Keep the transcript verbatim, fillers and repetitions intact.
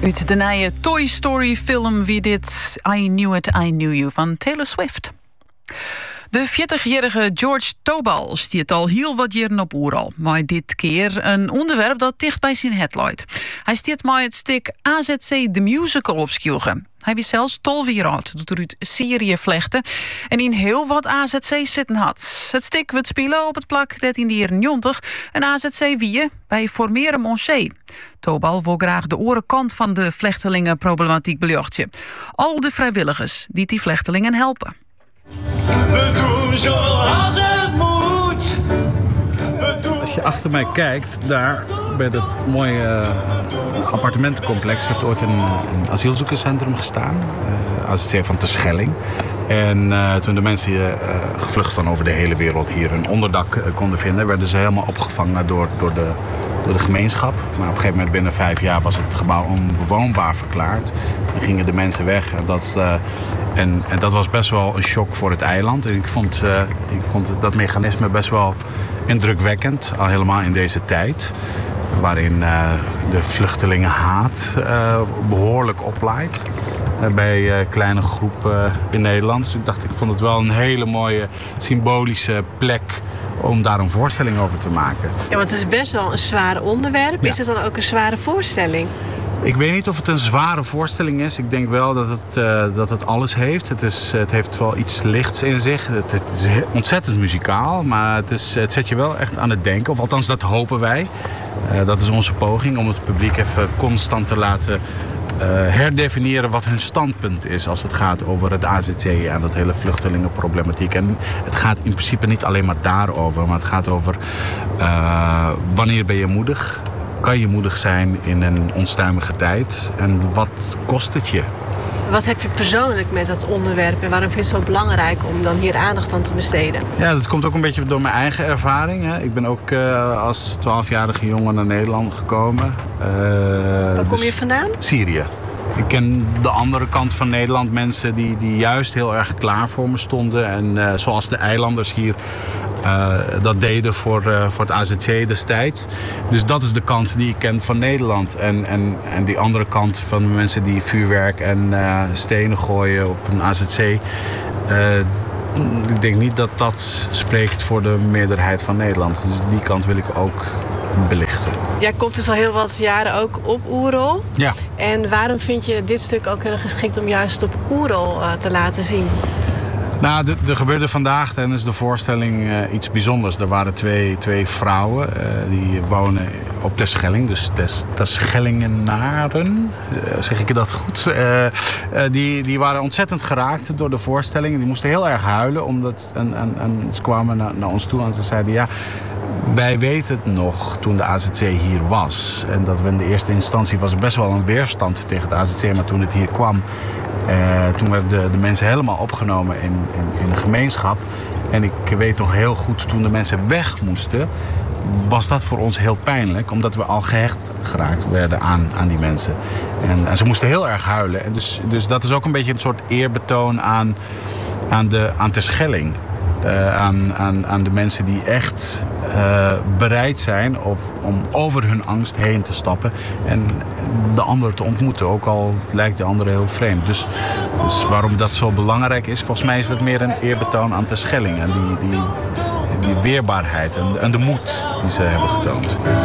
Uit de nieuwe Toy Story film wie dit I Knew It, I Knew You van Taylor Swift. De veertigjarige George Tobal stiert al heel wat jaren op oeral. Maar dit keer een onderwerp dat dicht bij zijn het luidt. Hij stiert maar het stuk A Z C The Musical op skjoegen. Hij wist zelfs tolf jaar oud, doet er uit Syrië vlechten en in heel wat A Z C's zitten had. Het stuk wordt spelen op het plak dertiende jaren negentig een A Z C wie bij Formeren Monché. Tobal wil graag de orenkant van de vlechtelingenproblematiek belichten. Al de vrijwilligers die die vlechtelingen helpen. We doen zoals het moet. Als je achter mij kijkt, daar bij dat mooie uh, appartementencomplex heeft ooit een, een asielzoekerscentrum gestaan. Uh, A Z C van Terschelling. En uh, toen de mensen uh, gevlucht van over de hele wereld hier een onderdak uh, konden vinden, werden ze helemaal opgevangen door, door, de, door de gemeenschap. Maar op een gegeven moment binnen vijf jaar was het gebouw onbewoonbaar verklaard. En gingen de mensen weg. En dat, uh, en, en dat was best wel een shock voor het eiland. En ik vond, uh, ik vond dat mechanisme best wel indrukwekkend, al helemaal in deze tijd. Waarin uh, de vluchtelingenhaat uh, behoorlijk oplaait. Uh, bij uh, kleine groepen in Nederland. Dus ik dacht, ik vond het wel een hele mooie symbolische plek om daar een voorstelling over te maken. Ja, want het is best wel een zwaar onderwerp. Ja. Is het dan ook een zware voorstelling? Ik weet niet of het een zware voorstelling is. Ik denk wel dat het, uh, dat het alles heeft. Het, is, het heeft wel iets lichts in zich. Het, het is ontzettend muzikaal, maar het, is, het zet je wel echt aan het denken. Of althans, dat hopen wij. Uh, dat is onze poging om het publiek even constant te laten uh, herdefiniëren wat hun standpunt is als het gaat over het A Z C en dat hele vluchtelingenproblematiek. En het gaat in principe niet alleen maar daarover, maar het gaat over uh, wanneer ben je moedig? Kan je moedig zijn in een onstuimige tijd? En wat kost het je? Wat heb je persoonlijk met dat onderwerp en waarom vind je het zo belangrijk om dan hier aandacht aan te besteden? Ja, dat komt ook een beetje door mijn eigen ervaring. Hè. Ik ben ook uh, als twaalfjarige jongen naar Nederland gekomen. Uh, Waar kom dus je vandaan? Syrië. Ik ken de andere kant van Nederland, mensen die, die juist heel erg klaar voor me stonden. En uh, zoals de eilanders hier uh, dat deden voor, uh, voor het A Z C destijds. Dus dat is de kant die ik ken van Nederland. En, en, en die andere kant van mensen die vuurwerk en uh, stenen gooien op een A Z C. Uh, ik denk niet dat dat spreekt voor de meerderheid van Nederland. Dus die kant wil ik ook belichten. Jij komt dus al heel wat jaren ook op Oerol. Ja. En waarom vind je dit stuk ook heel geschikt om juist op Oerol uh, te laten zien? Nou, er, er gebeurde vandaag tijdens de voorstelling uh, iets bijzonders. Er waren twee, twee vrouwen uh, die wonen op Terschelling, dus Tes, Terschellingenaren, uh, zeg ik dat goed. Uh, uh, die, die waren ontzettend geraakt door de voorstelling. Die moesten heel erg huilen, omdat en, en, en ze kwamen naar, naar ons toe en ze zeiden ja, wij weten het nog toen de A Z C hier was. En dat we in de eerste instantie was er best wel een weerstand tegen het A Z C, maar toen het hier kwam, Uh, toen werden de, de mensen helemaal opgenomen in, in, in de gemeenschap. En ik weet nog heel goed, toen de mensen weg moesten, was dat voor ons heel pijnlijk. Omdat we al gehecht geraakt werden aan, aan die mensen. En, en ze moesten heel erg huilen. En dus, dus dat is ook een beetje een soort eerbetoon aan, aan, de, aan Terschelling. Uh, aan, aan, aan de mensen die echt uh, bereid zijn of om over hun angst heen te stappen en de ander te ontmoeten, ook al lijkt de ander heel vreemd. Dus, dus waarom dat zo belangrijk is, volgens mij is dat meer een eerbetoon aan Terschelling en die, die, die weerbaarheid en, en de moed die ze hebben getoond.